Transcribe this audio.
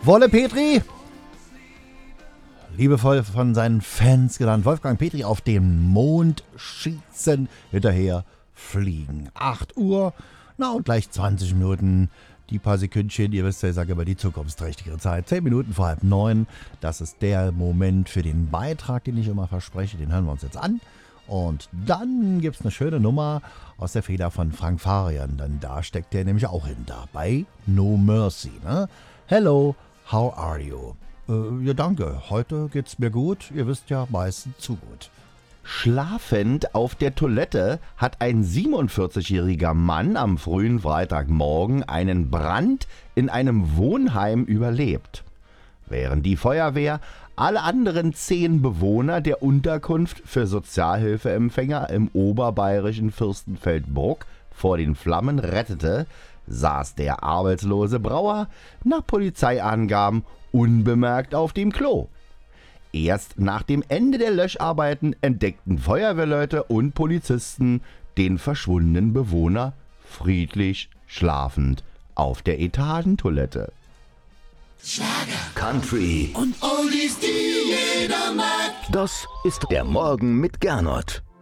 Wolle Petri, liebevoll von seinen Fans genannt, Wolfgang Petri auf den Mond schießen, hinterher fliegen. 8 Uhr, und gleich 20 Minuten, die paar Sekündchen, ihr wisst ja, ich sage immer die zukunftsträchtige Zeit. 10 Minuten vor 8:30, das ist der Moment für den Beitrag, den ich immer verspreche, den hören wir uns jetzt an. Und dann gibt es eine schöne Nummer aus der Feder von Frank Farian, denn da steckt der nämlich auch hinter, bei No Mercy. Ne? Hello, how are you? Ja, danke, heute geht's mir gut, ihr wisst ja, meistens zu gut. Schlafend auf der Toilette hat ein 47-jähriger Mann am frühen Freitagmorgen einen Brand in einem Wohnheim überlebt. Während die Feuerwehr alle anderen 10 Bewohner der Unterkunft für Sozialhilfeempfänger im oberbayerischen Fürstenfeldbruck vor den Flammen rettete, saß der arbeitslose Brauer nach Polizeiangaben unbemerkt auf dem Klo. Erst nach dem Ende der Löscharbeiten entdeckten Feuerwehrleute und Polizisten den verschwundenen Bewohner friedlich schlafend auf der Etagentoilette. Schlager, Country und Oldies, die jeder mag. Das ist der Morgen mit Gernot.